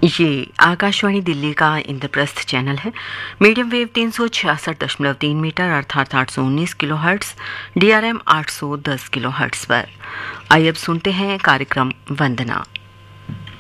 ये आकाशवाणी दिल्ली का इंद्रप्रस्थ चैनल है। मीडियम वेव 366.3 मीटर अर्थात 819 kilo hertz, DRM 810 kilo hertz पर। आइए अब सुनते हैं कार्यक्रम वंदना।